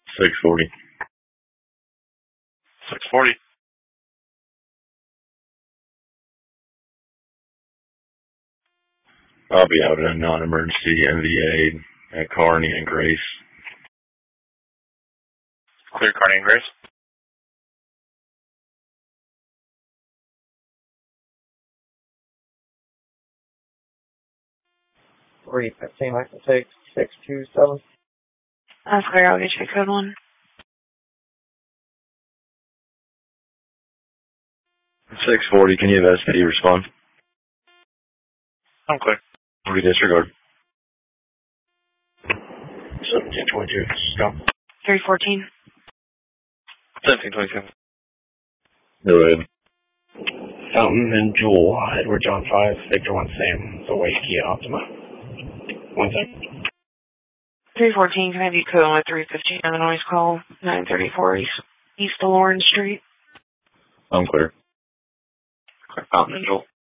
640. 640. I'll be out at a non-emergency NVA at Kearney and Grace. Clear Kearney and Grace. Three 15, I can take 627. That's clear. I'll get you code 1. 640, can you have SPD respond? I'm clear. Disregard. 1722, stop. 314. 1722. Go ahead. Fountain and Jewel, Edward John 5, Victor 1 Sam, the White Kia Optima. 1 second. 314, can I have you code 1 with 315 on the noise call? 934 East Lawrence Street. I'm clear. Clear Fountain and Jewel.